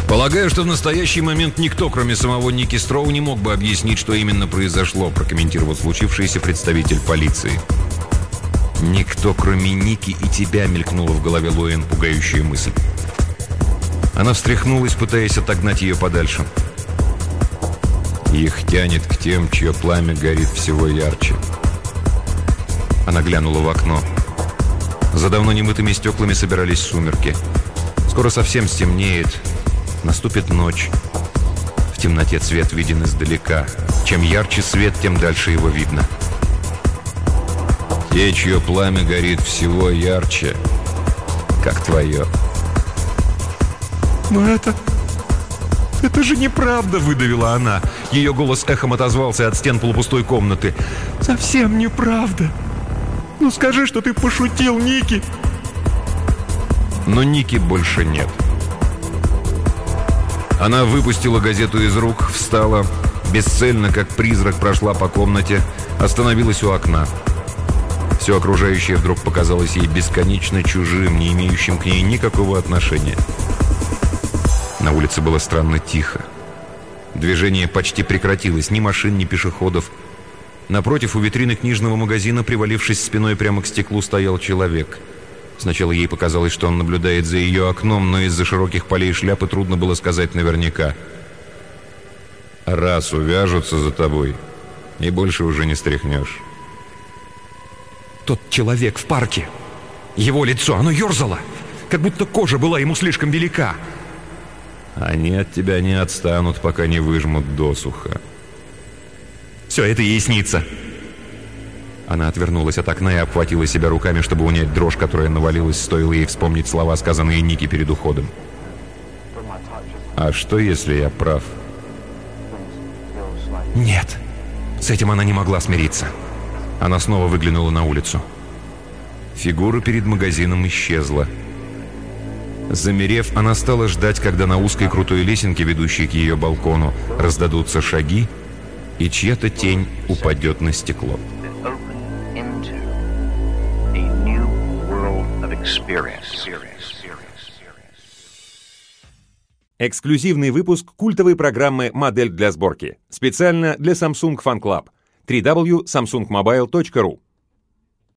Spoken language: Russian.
«Полагаю, что в настоящий момент никто, кроме самого Ники Строу, не мог бы объяснить, что именно произошло», прокомментировал случившееся представитель полиции. «Никто, кроме Ники и тебя», — мелькнула в голове Лоэн пугающая мысль. Она встряхнулась, пытаясь отогнать ее подальше. «Их тянет к тем, чье пламя горит всего ярче». Она глянула в окно. За давно немытыми стеклами собирались сумерки. Скоро совсем стемнеет. Наступит ночь. В темноте цвет виден издалека. Чем ярче свет, тем дальше его видно. Те, чье пламя горит всего ярче, как твое. «Но это же неправда», — выдавила она. Ее голос эхом отозвался от стен полупустой комнаты. «Совсем неправда. Ну скажи, что ты пошутил, Ники». Но Ники больше нет. Она выпустила газету из рук, встала, бесцельно, как призрак, прошла по комнате, остановилась у окна. Все окружающее вдруг показалось ей бесконечно чужим, не имеющим к ней никакого отношения. На улице было странно тихо. Движение почти прекратилось, ни машин, ни пешеходов. Напротив, у витрины книжного магазина, привалившись спиной прямо к стеклу, стоял человек. Сначала ей показалось, что он наблюдает за ее окном, но из-за широких полей шляпы трудно было сказать наверняка. «Раз увяжутся за тобой, и больше уже не стряхнешь». Тот человек в парке. Его лицо, оно ерзало, как будто кожа была ему слишком велика. «Они от тебя не отстанут, пока не выжмут досуха». «Все это ей снится». Она отвернулась от окна и обхватила себя руками, чтобы унять дрожь, которая навалилась, стоило ей вспомнить слова, сказанные Ники перед уходом. «А что, если я прав?» Нет, с этим она не могла смириться. Она снова выглянула на улицу. Фигура перед магазином исчезла. Замерев, она стала ждать, когда на узкой крутой лесенке, ведущей к ее балкону, раздадутся шаги, и чья-то тень упадет на стекло. Эксклюзивный выпуск культовой программы «Модель для сборки». Специально для Samsung Fan Club. www.samsungmobile.ru